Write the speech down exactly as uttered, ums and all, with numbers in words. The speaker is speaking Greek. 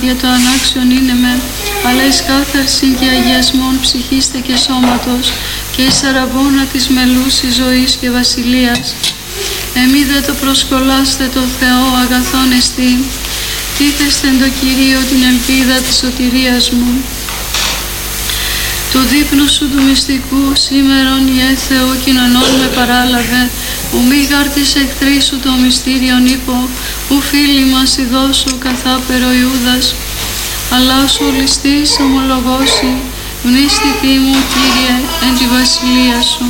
για το ανάξιον είναι με, αλλά εις κάθαρσιν και αγιασμόν ψυχήστε και σώματος, και εις αραμπόνα της μελούσης ζωής και βασιλείας. Εμεί δε το προσκολάστε το Θεό αγαθόν εστί, τίθεστεν το Κυρίο την ελπίδα της σωτηρίας μου. Το δείπνο σου του μυστικού σήμερον ιε Θεό κοινωνών με παράλαβε, ου μη γάρτης εχθροί σου το μυστήριον είπω, ου φίλοι μας ειδώσου καθάπερο Ιούδας, αλλά σου ληστής ομολογώσει, γνήστητή μου Κύριε εν τη βασιλεία σου.